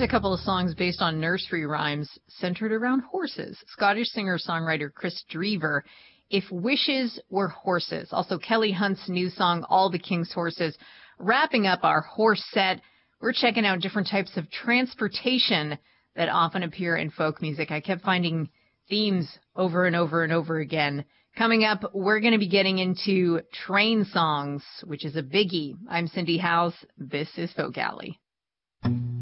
Here's a couple of songs based on nursery rhymes centered around horses. Scottish singer-songwriter Chris Drever, If Wishes Were Horses. Also Kelly Hunt's new song, All the King's Horses. Wrapping up our horse set, we're checking out different types of transportation that often appear in folk music. I kept finding themes over and over and over again. Coming up, we're going to be getting into train songs, which is a biggie. I'm Cindy House. This is Folk Alley.